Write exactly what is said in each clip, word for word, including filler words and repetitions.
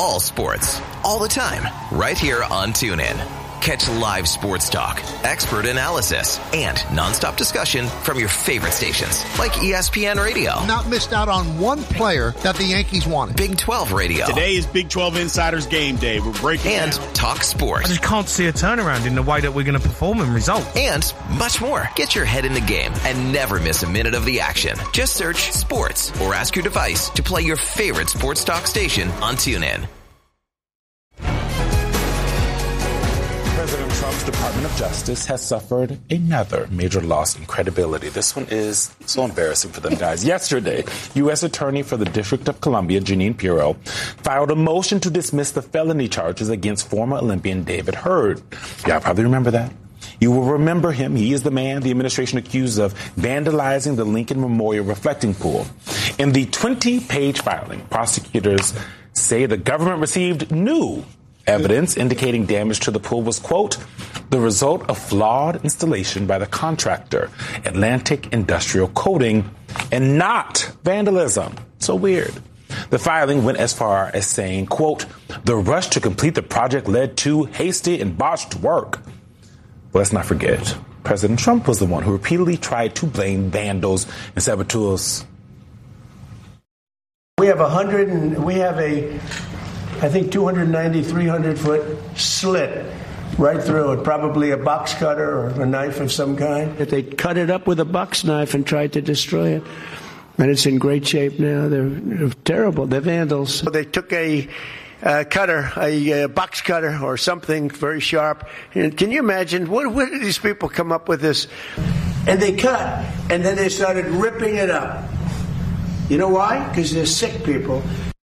all sports, all the time, right here on TuneIn. Catch live sports talk, expert analysis, and nonstop discussion from your favorite stations like E S P N Radio. Not missed out on one player that the Yankees wanted. Big twelve Radio. Today is Big twelve Insiders Game Day. We're breaking And down. Talk Sports. I just can't see a turnaround in the way that we're going to perform and result. And much more. Get your head in the game and never miss a minute of the action. Just search sports or ask your device to play your favorite sports talk station on TuneIn. President Trump's Department of Justice has suffered another major loss in credibility. This one is so embarrassing for them guys. Yesterday, U S Attorney for the District of Columbia, Jeanine Pirro, filed a motion to dismiss the felony charges against former Olympian David Hurd. Y'all probably remember that. You will remember him. He is the man the administration accused of vandalizing the Lincoln Memorial reflecting pool. In the twenty-page filing, prosecutors say the government received new evidence indicating damage to the pool was, quote, the result of flawed installation by the contractor, Atlantic Industrial Coating, and not vandalism. So weird. The filing went as far as saying, quote, the rush to complete the project led to hasty and botched work. But let's not forget, President Trump was the one who repeatedly tried to blame vandals and saboteurs. We have a hundred and we have a I think two ninety, three hundred foot slit right through it, probably a box cutter or a knife of some kind. If they cut it up with a box knife and tried to destroy it, and it's in great shape now. They're, they're terrible. They're vandals. They took a uh, cutter, a, a box cutter or something very sharp. And can you imagine, what, what did these people come up with this? And they cut, and then they started ripping it up. You know why? Because they're sick people.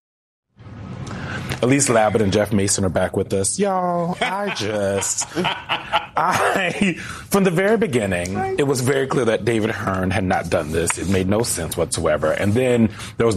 Elise Labott and Jeff Mason are back with us. Y'all, I just, I, from the very beginning, it was very clear that David Hearn had not done this. It made no sense whatsoever. And then there was